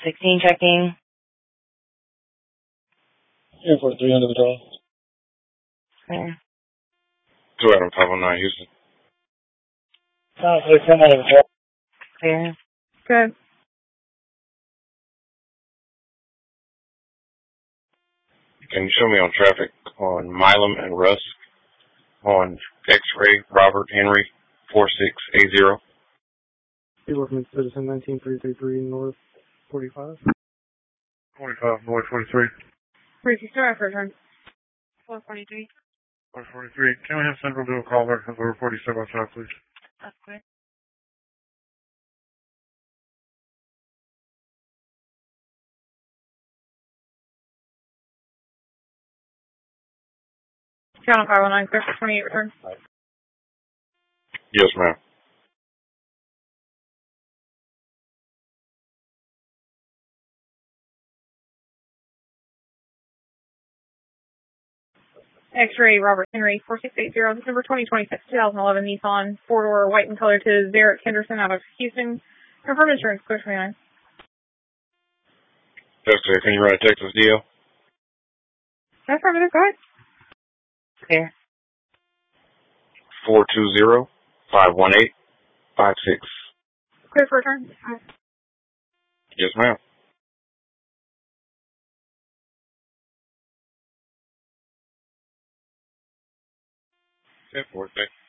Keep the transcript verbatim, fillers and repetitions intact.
sixteen checking. Air Force three under the draw. Okay. two Adam five oh nine, Houston. Sounds like come under the draw. Clear. Good. Can you show me on traffic on Milam and Russ on X-ray Robert Henry four six eight zero? Be working Citizen nineteen three three three North forty-five. forty-five, North forty-three. three six two after return. four forty-three. four forty-three. Can we have Central do a call there as we're forty-seven outside, please? That's clear. Channel five one nine, clear for twenty-eight return. Yes, ma'am. X-ray Robert Henry four six eight zero, December twenty twenty-six, twenty eleven Nissan four-door white in color to Zarek Henderson out of Houston. Confirm insurance, clear twenty-nine. Yes, sir. Can you run a Texas deal? Affirmative, go ahead. Clear. four two zero, five one eight, five six. Clear for return. Yes, ma'am. Okay, four six.